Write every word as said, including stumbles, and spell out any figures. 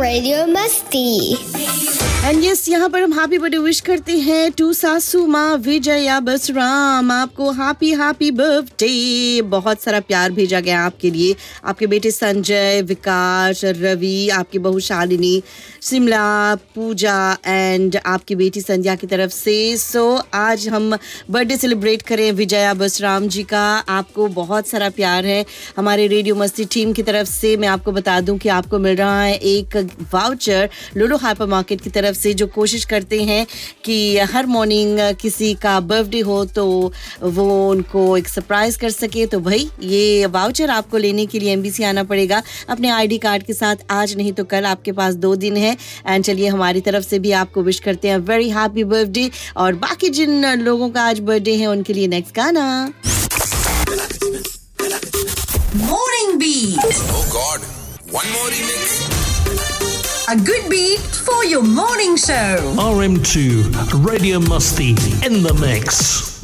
Radio मस्ती। And yes, यहाँ पर हम हैप्पी बर्थडे विश करते हैं टू सासू माँ विजया बसराम। आपको हैप्पी हैप्पी बर्थडे। बहुत सारा प्यार भेजा गया आपके लिए, आपके बेटे संजय, विकास, रवि, आपकी बहू शालिनी, शिमला, पूजा एंड आपकी बेटी संध्या की तरफ से। सो so, आज हम बर्थडे सेलिब्रेट करें विजया बसराम जी का। आपको बहुत सारा प्यार है हमारे रेडियो मस्ती टीम की तरफ से। मैं आपको बता दूं कि आपको मिल रहा है एक वाउचर लुलु हाइपर मार्केट की तरफ से, जो कोशिश करते हैं कि हर मॉर्निंग किसी का बर्थडे हो तो वो उनको एक सरप्राइज कर सके। तो भाई ये वाउचर आपको लेने के लिए एमबीसी आना पड़ेगा अपने आईडी कार्ड के साथ। आज नहीं तो कल, आपके पास दो दिन है। एंड चलिए हमारी तरफ से भी आपको विश करते हैं वेरी हैप्पी बर्थडे। और बाकी जिन लोगों का आज बर्थडे है उनके लिए नेक्स्ट गाना Morning Beat. Oh God, one more remix. A good beat for your morning show. R M two Radio Musty in the mix.